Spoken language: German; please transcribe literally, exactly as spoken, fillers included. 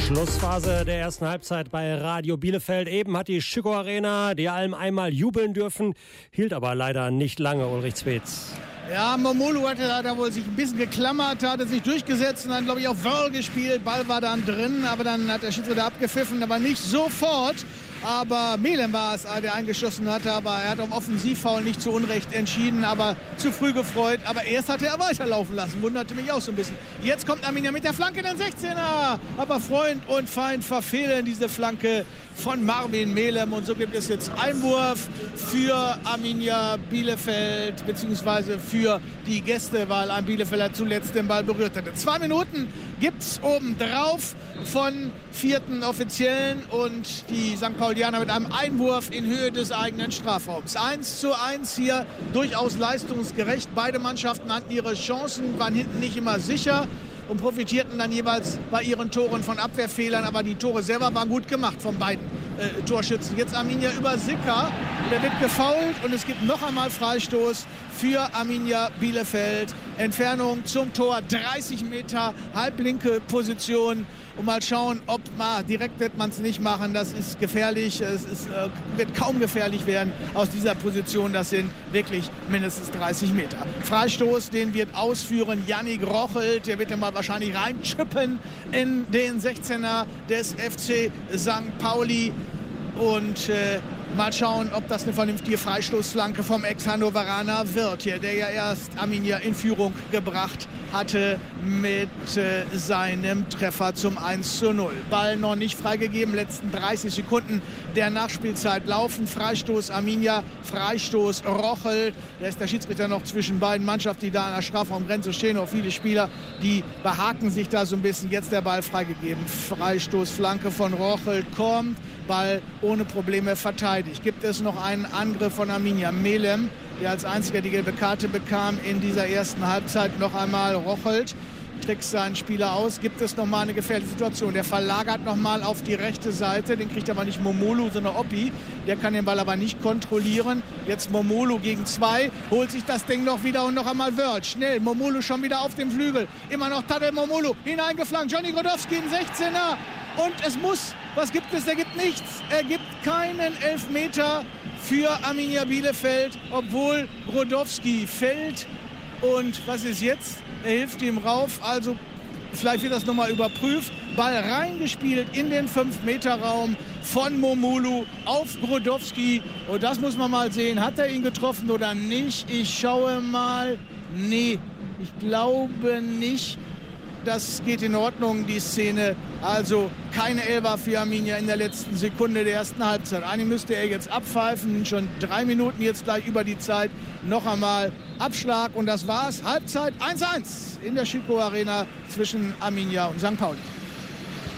Schlussphase der ersten Halbzeit bei Radio Bielefeld. Eben hat die Schüco Arena die Alm einmal jubeln dürfen, hielt aber leider nicht lange, Ulrich Zwetz. Ja, Momolu hatte da wohl sich ein bisschen geklammert, hatte sich durchgesetzt und dann, glaube ich, auf Wörl gespielt. Ball war dann drin, aber dann hat der Schiedsrichter abgepfiffen, aber nicht sofort. Aber Melem war es, der eingeschossen hatte, aber er hat am Offensivfoul nicht zu Unrecht entschieden, aber zu früh gefreut. Aber erst hatte er weiterlaufen lassen, wunderte mich auch so ein bisschen. Jetzt kommt Arminia mit der Flanke in den sechzehner, aber Freund und Feind verfehlen diese Flanke von Marvin Melem und so gibt es jetzt Einwurf für Arminia Bielefeld beziehungsweise für die Gäste, weil ein Bielefelder zuletzt den Ball berührt hatte. Zwei Minuten gibt es obendrauf von vierten Offiziellen und die Sankt Paulianer mit einem Einwurf in Höhe des eigenen Strafraums. eins zu eins hier, durchaus leistungsgerecht. Beide Mannschaften hatten ihre Chancen, waren hinten nicht immer sicher und profitierten dann jeweils bei ihren Toren von Abwehrfehlern. Aber die Tore selber waren gut gemacht von beiden äh, Torschützen. Jetzt Arminia über Sicker. Der wird gefoult und es gibt noch einmal Freistoß für Arminia Bielefeld. Entfernung zum Tor dreißig Meter, halblinke Position. Und mal schauen, ob mal direkt wird man es nicht machen. Das ist gefährlich. Es ist, äh, wird kaum gefährlich werden aus dieser Position. Das sind wirklich mindestens dreißig Meter. Freistoß, den wird ausführen Yannick Rochelt. Der wird dann mal wahrscheinlich reinchippen in den sechzehner des F C Sankt Pauli. Und äh, mal schauen, ob das eine vernünftige Freistoßflanke vom Ex-Hannoveraner wird. Hier, der ja erst Arminia in Führung gebracht hatte mit äh, seinem Treffer zum eins zu null. Ball noch nicht freigegeben, letzten dreißig Sekunden der Nachspielzeit laufen. Freistoß Arminia, Freistoß Rochel. Da ist der Schiedsrichter noch zwischen beiden Mannschaften, die da an der Strafraumgrenze stehen. Auch viele Spieler, die behaken sich da so ein bisschen. Jetzt der Ball freigegeben. Freistoß, Flanke von Rochel kommt. Ball ohne Probleme verteidigt. Gibt es noch einen Angriff von Arminia? Melem, der als einziger die gelbe Karte bekam in dieser ersten Halbzeit. Noch einmal Rochelt, trickst seinen Spieler aus. Gibt es noch mal eine gefährliche Situation? Der verlagert noch mal auf die rechte Seite. Den kriegt aber nicht Momolu, sondern Oppi. Der kann den Ball aber nicht kontrollieren. Jetzt Momolu gegen zwei. Holt sich das Ding noch wieder und noch einmal Wörth. Schnell, Momolu schon wieder auf dem Flügel. Immer noch Tadej Momolu hineingeflankt. Johnny Grodowski im sechzehner. Und es muss, was gibt es? Er gibt nichts. Er gibt keinen Elfmeter für Arminia Bielefeld, obwohl Grodowski fällt. Und was ist jetzt? Er hilft ihm rauf. Also vielleicht wird das nochmal überprüft. Ball reingespielt in den fünf Meter Raum von Momolu auf Grodowski. Und das muss man mal sehen. Hat er ihn getroffen oder nicht? Ich schaue mal. Nee, ich glaube nicht. Das geht in Ordnung, die Szene. Also keine Elfer für Arminia in der letzten Sekunde der ersten Halbzeit. Eigentlich müsste er jetzt abpfeifen. Schon drei Minuten jetzt gleich über die Zeit. Noch einmal Abschlag und das war's. Halbzeit eins eins in der Schüco Arena zwischen Arminia und Sankt Pauli.